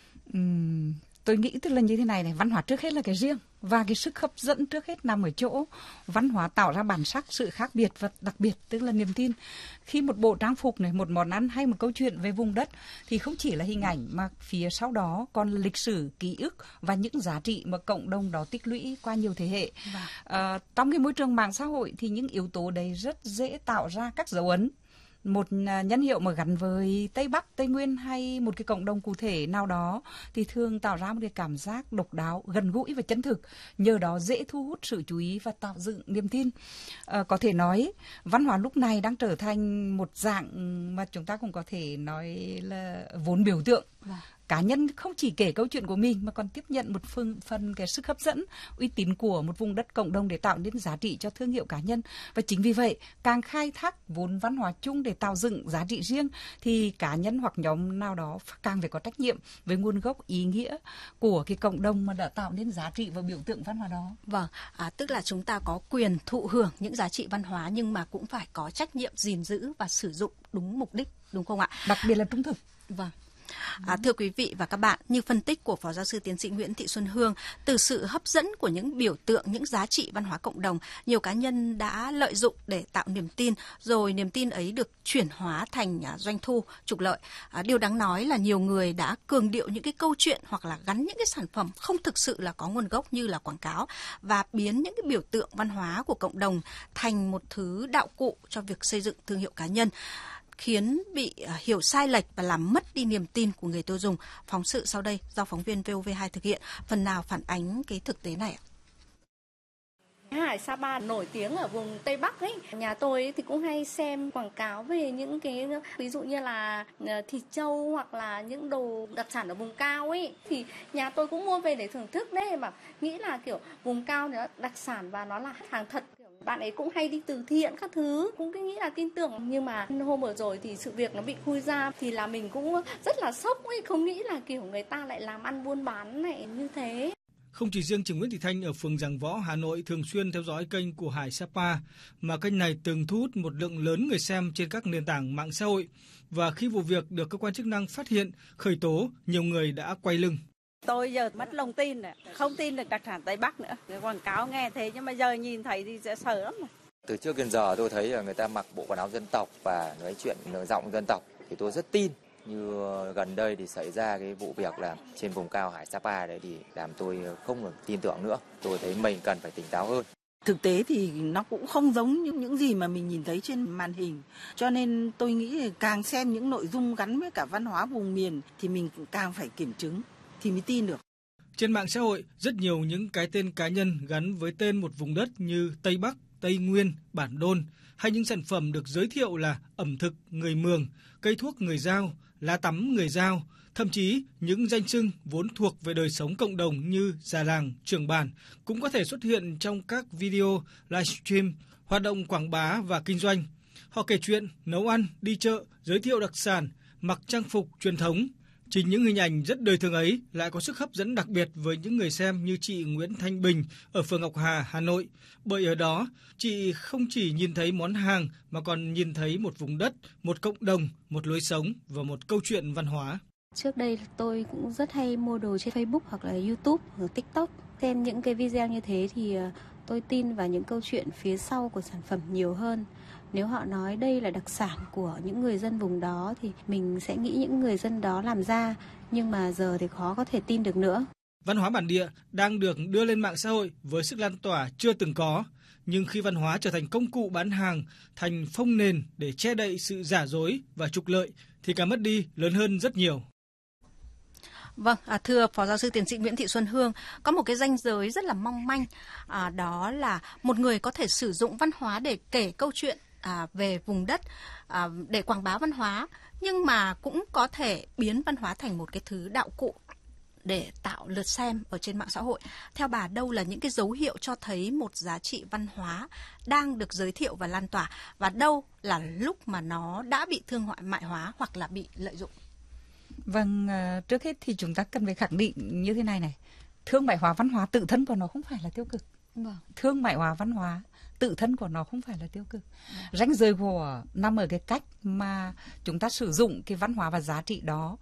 Tôi nghĩ tức là như thế này, văn hóa trước hết là cái riêng, và cái sức hấp dẫn trước hết nằm ở chỗ văn hóa tạo ra bản sắc, sự khác biệt và đặc biệt, tức là niềm tin. Khi một bộ trang phục này, một món ăn hay một câu chuyện về vùng đất thì không chỉ là hình ảnh, mà phía sau đó còn là lịch sử, ký ức và những giá trị mà cộng đồng đó tích lũy qua nhiều thế hệ. Trong cái môi trường mạng xã hội thì những yếu tố đấy rất dễ tạo ra các dấu ấn. Một nhãn hiệu mà gắn với Tây Bắc, Tây Nguyên hay một cái cộng đồng cụ thể nào đó thì thường tạo ra một cái cảm giác độc đáo, gần gũi và chân thực, nhờ đó dễ thu hút sự chú ý và tạo dựng niềm tin. Có thể nói văn hóa lúc này đang trở thành một dạng mà chúng ta cũng có thể nói là vốn biểu tượng. cá nhân không chỉ kể câu chuyện của mình mà còn tiếp nhận một phần cái sức hấp dẫn, uy tín của một vùng đất cộng đồng để tạo nên giá trị cho thương hiệu cá nhân. Và chính vì vậy, càng khai thác vốn văn hóa chung để tạo dựng giá trị riêng thì cá nhân hoặc nhóm nào đó càng phải có trách nhiệm với nguồn gốc ý nghĩa của cái cộng đồng mà đã tạo nên giá trị và biểu tượng văn hóa đó. Vâng, tức là chúng ta có quyền thụ hưởng những giá trị văn hóa nhưng mà cũng phải có trách nhiệm gìn giữ và sử dụng đúng mục đích, đúng không ạ? Đặc biệt là trung thực. Vâng. Thưa quý vị và các bạn, như phân tích của Phó Giáo sư Tiến sĩ Nguyễn Thị Xuân Hương, từ sự hấp dẫn của những biểu tượng, những giá trị văn hóa cộng đồng, nhiều cá nhân đã lợi dụng để tạo niềm tin, rồi niềm tin ấy được chuyển hóa thành doanh thu, trục lợi. Điều đáng nói là nhiều người đã cường điệu những cái câu chuyện hoặc là gắn những cái sản phẩm không thực sự là có nguồn gốc như là quảng cáo và biến những cái biểu tượng văn hóa của cộng đồng thành một thứ đạo cụ cho việc xây dựng thương hiệu cá nhân, khiến bị hiểu sai lệch và làm mất đi niềm tin của người tiêu dùng. Phóng sự sau đây do phóng viên VOV2 thực hiện, phần nào phản ánh cái thực tế này ạ. Hải Sapa nổi tiếng ở vùng Tây Bắc ấy. Nhà tôi ấy thì cũng hay xem quảng cáo về những cái ví dụ như là thịt trâu hoặc là những đồ đặc sản ở vùng cao ấy. Thì nhà tôi cũng mua về để thưởng thức đấy, mà nghĩ là kiểu vùng cao nó đặc sản và nó là hàng thật. Bạn ấy cũng hay đi từ thiện các thứ, cũng cứ nghĩ là tin tưởng. Nhưng mà hôm vừa rồi thì sự việc nó bị khui ra thì là mình cũng rất là sốc ấy, không nghĩ là kiểu người ta lại làm ăn buôn bán này như thế. Không chỉ riêng chị Nguyễn Thị Thanh ở phường Giàng Võ, Hà Nội thường xuyên theo dõi kênh của Hải Sapa, mà kênh này từng thu hút một lượng lớn người xem trên các nền tảng mạng xã hội. Và khi vụ việc được cơ quan chức năng phát hiện, khởi tố, nhiều người đã quay lưng. Tôi giờ mất lòng tin rồi, không tin được đặc sản Tây Bắc nữa. Quảng cáo nghe thế nhưng mà giờ nhìn thấy thì sẽ sợ lắm. Từ trước đến giờ tôi thấy là người ta mặc bộ quần áo dân tộc và nói chuyện giọng dân tộc thì tôi rất tin. Như gần đây thì xảy ra cái vụ việc là trên vùng cao Hải Sapa đấy thì làm tôi không được tin tưởng nữa. Tôi thấy mình cần phải tỉnh táo hơn. Thực tế thì nó cũng không giống những gì mà mình nhìn thấy trên màn hình. Cho nên tôi nghĩ càng xem những nội dung gắn với cả văn hóa vùng miền thì mình càng phải kiểm chứng thì mới tin được. Trên mạng xã hội, rất nhiều những cái tên cá nhân gắn với tên một vùng đất như Tây Bắc, Tây Nguyên, Bản Đôn, hay những sản phẩm được giới thiệu là ẩm thực người Mường, cây thuốc người Dao, lá tắm người Dao, thậm chí những danh xưng vốn thuộc về đời sống cộng đồng như già làng, trưởng bản cũng có thể xuất hiện trong các video, livestream, hoạt động quảng bá và kinh doanh. Họ kể chuyện, nấu ăn, đi chợ, giới thiệu đặc sản, mặc trang phục truyền thống. Chính những hình ảnh rất đời thường ấy lại có sức hấp dẫn đặc biệt với những người xem như chị Nguyễn Thanh Bình ở phường Ngọc Hà, Hà Nội. Bởi ở đó, chị không chỉ nhìn thấy món hàng mà còn nhìn thấy một vùng đất, một cộng đồng, một lối sống và một câu chuyện văn hóa. Trước đây tôi cũng rất hay mua đồ trên Facebook hoặc là YouTube hoặc TikTok. Xem những cái video như thế thì tôi tin vào những câu chuyện phía sau của sản phẩm nhiều hơn. Nếu họ nói đây là đặc sản của những người dân vùng đó thì mình sẽ nghĩ những người dân đó làm ra, nhưng mà giờ thì khó có thể tin được nữa. Văn hóa bản địa đang được đưa lên mạng xã hội với sức lan tỏa chưa từng có, nhưng khi văn hóa trở thành công cụ bán hàng, thành phông nền để che đậy sự giả dối và trục lợi thì cả mất đi lớn hơn rất nhiều. Vâng, thưa Phó Giáo sư Tiến sĩ Nguyễn Thị Xuân Hương, có một cái ranh giới rất là mong manh, đó là một người có thể sử dụng văn hóa để kể câu chuyện về vùng đất, để quảng bá văn hóa, nhưng mà cũng có thể biến văn hóa thành một cái thứ đạo cụ để tạo lượt xem ở trên mạng xã hội. Theo bà, đâu là những cái dấu hiệu cho thấy một giá trị văn hóa đang được giới thiệu và lan tỏa, và đâu là lúc mà nó đã bị thương mại hóa hoặc là bị lợi dụng? Vâng, trước hết thì chúng ta cần phải khẳng định như thế này. Thương mại hóa văn hóa tự thân của nó không phải là tiêu cực. Vâng. Thương mại hóa văn hóa tự thân của nó không phải là tiêu cực. Ranh giới của nằm ở cái cách mà chúng ta sử dụng cái văn hóa và giá trị đó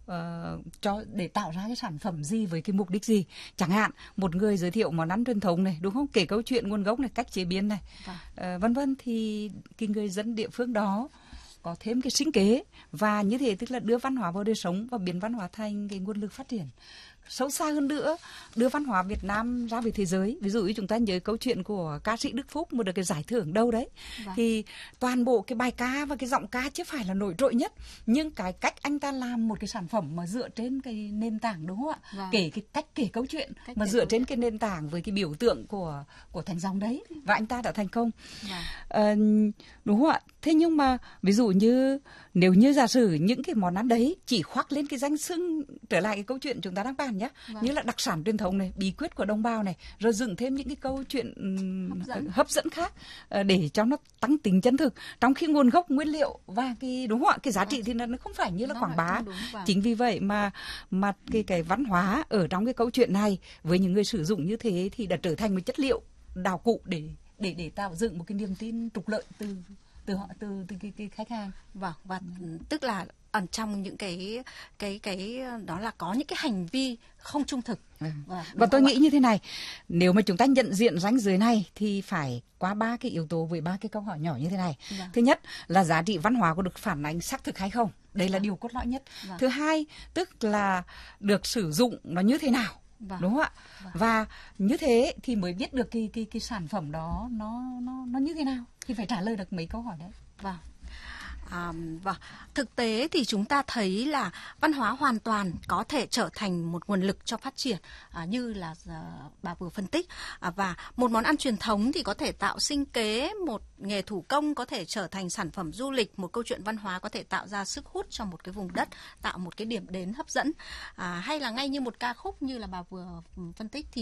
để tạo ra cái sản phẩm gì với cái mục đích gì. Chẳng hạn một người giới thiệu món ăn truyền thống này, đúng không, kể câu chuyện nguồn gốc này, cách chế biến này, vân vân, thì cái người dân địa phương đó có thêm cái sinh kế, và như thế tức là đưa văn hóa vào đời sống và biến văn hóa thành cái nguồn lực phát triển. sâu xa hơn nữa, đưa văn hóa Việt Nam ra với thế giới. Ví dụ như chúng ta nhớ câu chuyện của ca sĩ Đức Phúc mà được cái giải thưởng đâu đấy. Thì toàn bộ cái bài ca và cái giọng ca chứ phải là nổi trội nhất, nhưng cái cách anh ta làm một cái sản phẩm mà dựa trên cái nền tảng, đúng không ạ? Kể cái cách kể câu chuyện mà dựa trên cái nền tảng với cái biểu tượng của Thành Dòng đấy, và anh ta đã thành công. Đúng không ạ? Thế nhưng mà ví dụ như nếu như giả sử những cái món ăn đấy chỉ khoác lên cái danh xưng, trở lại cái câu chuyện chúng ta đang bàn nhé, như là đặc sản truyền thống này, bí quyết của đồng bào này, rồi dựng thêm những cái câu chuyện hấp dẫn khác để cho nó tăng tính chân thực, trong khi nguồn gốc nguyên liệu và cái, đúng không ạ, cái giá trị thì nó không phải như là quảng bá. Chính vì vậy mà cái văn hóa ở trong cái câu chuyện này với những người sử dụng như thế thì đã trở thành một chất liệu đào cụ để tạo dựng một cái niềm tin trục lợi từ cái khách hàng. Và tức là ẩn trong những cái đó là có những cái hành vi không trung thực. Và tôi nghĩ như thế này, nếu mà chúng ta nhận diện ranh giới này thì phải qua 3 cái yếu tố với 3 cái câu hỏi nhỏ như thế này. Thứ nhất là giá trị văn hóa có được phản ánh xác thực hay không? Đây là điều cốt lõi nhất. Thứ hai, tức là được sử dụng nó như thế nào? Đúng không ạ? Và như thế thì mới biết được cái sản phẩm đó nó như thế nào, thì phải trả lời được mấy câu hỏi đấy. Và thực tế thì chúng ta thấy là văn hóa hoàn toàn có thể trở thành một nguồn lực cho phát triển, như là bà vừa phân tích, và một món ăn truyền thống thì có thể tạo sinh kế, một nghề thủ công có thể trở thành sản phẩm du lịch, một câu chuyện văn hóa có thể tạo ra sức hút cho một cái vùng đất, tạo một cái điểm đến hấp dẫn, hay là ngay như một ca khúc như là bà vừa phân tích thì